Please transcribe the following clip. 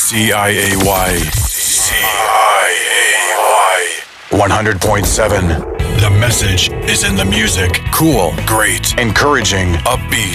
CIAY. CIAY. 100.7. The message is in the music. Cool, great, encouraging, upbeat.